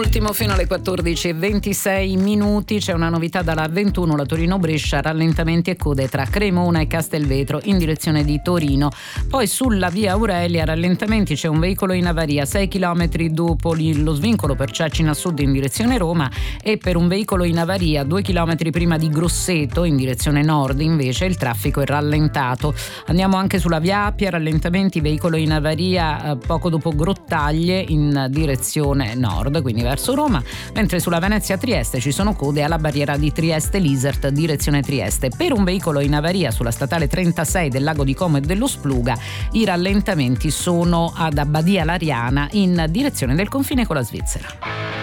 Ultimo fino alle 14:26. C'è una novità dalla 21, la Torino-Brescia, rallentamenti e code tra Cremona e Castelvetro in direzione di Torino. Poi sulla via Aurelia rallentamenti, c'è un veicolo in avaria 6 km dopo lo svincolo per Cecina Sud in direzione Roma, e per un veicolo in avaria 2 km prima di Grosseto in direzione nord invece il traffico è rallentato. Andiamo anche sulla via Appia, rallentamenti, veicolo in avaria poco dopo Grottaglie in direzione nord, quindi verso Roma, mentre sulla Venezia-Trieste ci sono code alla barriera di Trieste-Lisert, direzione Trieste. Per un veicolo in avaria sulla statale 36 del Lago di Como e dello Spluga, i rallentamenti sono ad Abbadia Lariana in direzione del confine con la Svizzera.